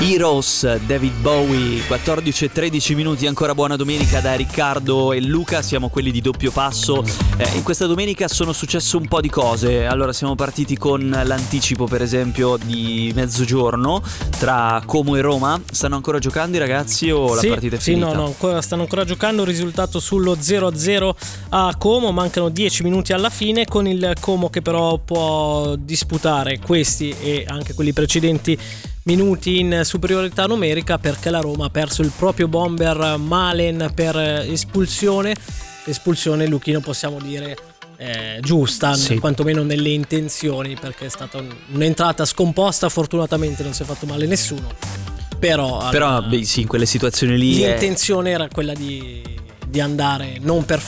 Heroes, David Bowie, 14 e 13 minuti, ancora buona domenica da Riccardo e Luca, siamo quelli di doppio passo. In questa domenica sono successe un po' di cose. Allora siamo partiti con l'anticipo per esempio di mezzogiorno tra Como e Roma. Stanno ancora giocando i ragazzi o la partita è finita? Sì, no, stanno ancora giocando, un risultato sullo 0-0 a Como, mancano 10 minuti alla fine, con il Como che però può disputare questi e anche quelli precedenti minuti in superiorità numerica, perché la Roma ha perso il proprio bomber Malen per espulsione, Luchino, possiamo dire giusta, sì, quantomeno nelle intenzioni, perché è stata un'entrata scomposta. Fortunatamente non si è fatto male nessuno, però sì, in quelle situazioni lì l'intenzione era quella di andare non per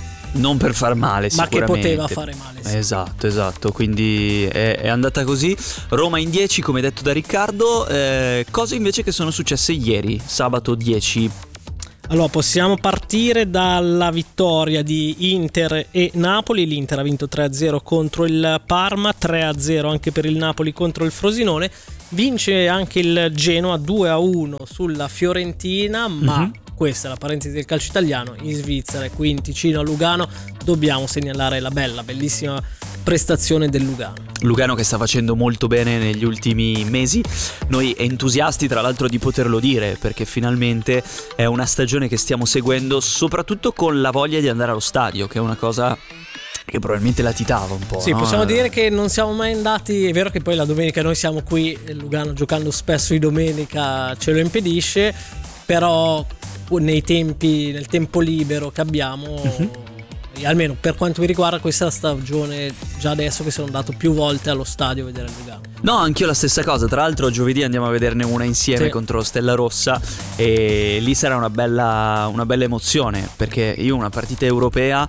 far male, ma sicuramente, che poteva fare male, sì. Esatto, quindi è andata così. Roma in 10, come detto da Riccardo. Cose invece che sono successe ieri, sabato 10. Allora, possiamo partire dalla vittoria di Inter e Napoli. L'Inter ha vinto 3-0 contro il Parma, 3-0 anche per il Napoli contro il Frosinone. Vince anche il Genoa 2-1 sulla Fiorentina, ma questa è la parentesi del calcio italiano. In Svizzera, qui in Ticino a Lugano, dobbiamo segnalare la bellissima prestazione del Lugano che sta facendo molto bene negli ultimi mesi. Noi entusiasti tra l'altro di poterlo dire, perché finalmente è una stagione che stiamo seguendo soprattutto con la voglia di andare allo stadio, che è una cosa che probabilmente latitava un po'. Sì, no? Possiamo dire che non siamo mai andati. È vero che poi la domenica noi siamo qui, Lugano giocando spesso di domenica ce lo impedisce, però nel tempo libero che abbiamo, almeno per quanto mi riguarda questa stagione, già adesso che sono andato più volte allo stadio a vedere il Lugano. No, anch'io la stessa cosa. Tra l'altro giovedì andiamo a vederne una insieme, sì, contro Stella Rossa, e lì sarà una bella emozione, perché io una partita europea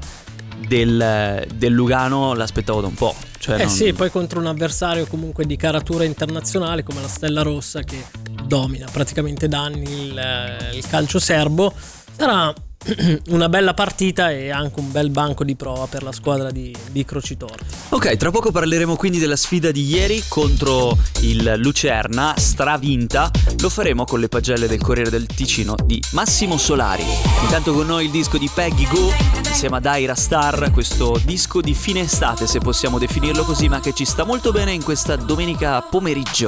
del Lugano l'aspettavo da un po'. Sì, poi contro un avversario comunque di caratura internazionale come la Stella Rossa, che domina praticamente da anni il calcio serbo, sarà una bella partita e anche un bel banco di prova per la squadra di Crocitorti. Ok, tra poco parleremo quindi della sfida di ieri contro il Lucerna, stravinta. Lo faremo con le pagelle del Corriere del Ticino di Massimo Solari. Intanto con noi il disco di Peggy Goo insieme ad Ira Star, questo disco di fine estate, se possiamo definirlo così, ma che ci sta molto bene in questa domenica pomeriggio.